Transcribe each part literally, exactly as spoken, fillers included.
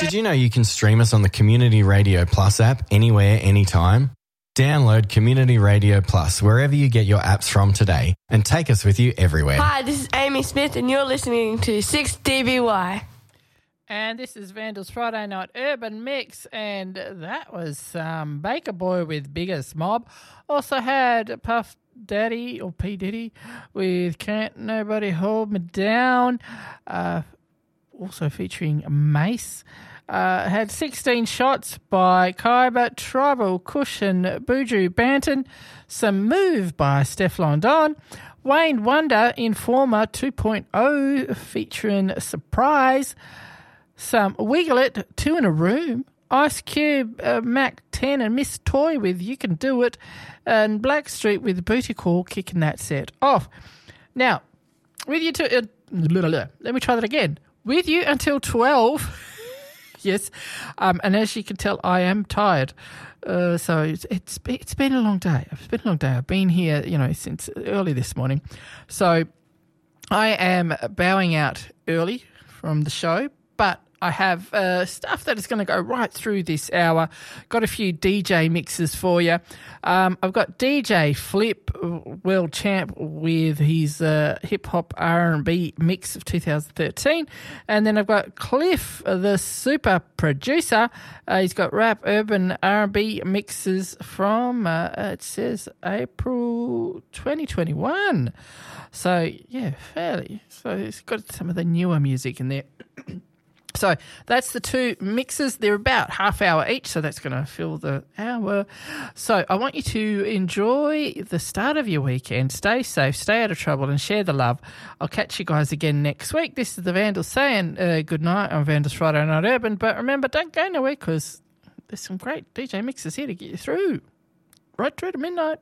Did you know you can stream us on the Community Radio Plus app anywhere, anytime? Download Community Radio Plus wherever you get your apps from today and take us with you everywhere. Hi, this is Amy Smith and you're listening to six D B Y. And this is Vandals Friday Night Urban Mix, and that was um, Baker Boy with Biggest Mob. Also had Puff Daddy, or P. Diddy, with Can't Nobody Hold Me Down, uh, also featuring Mace. Uh, had sixteen Shots by Khyber, Tribal, Cushion, Buju Banton, some Move by Stefflon Don, Wayne Wonder, Informer two point oh featuring Surprise, some Wiggle It, Two in a Room, Ice Cube, uh, Mac ten and Miss Toy with You Can Do It, and Blackstreet with Booty Call kicking that set off. Now, with you to, uh, let me try that again. With you until twelve. Yes, um, and as you can tell, I am tired. Uh, so it's, it's it's been a long day. It's been a long day. I've been here, you know, since early this morning. So I am bowing out early from the show, but I have uh, stuff that is going to go right through this hour. Got a few D J mixes for you. Um, I've got D J Flip, world champ, with his uh, hip-hop R and B mix of two thousand thirteen. And then I've got Cliff, the super producer. Uh, he's got rap, urban, R and B mixes from, uh, it says, April twenty twenty-one. So, yeah, fairly. So he's got some of the newer music in there. So that's the two mixes. They're about half hour each, so that's going to fill the hour. So I want you to enjoy the start of your weekend. Stay safe, stay out of trouble, and share the love. I'll catch you guys again next week. This is the Vandals saying uh, good night on Vandals Friday Night Urban. But remember, don't go nowhere because there's some great D J mixes here to get you through. Right through to midnight.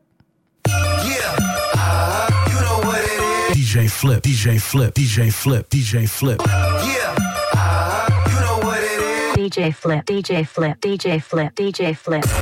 Yeah, uh, you know what it is. D J Flip, D J Flip, D J Flip, D J Flip. Yeah. D J Flip, D J Flip, D J Flip, D J Flip.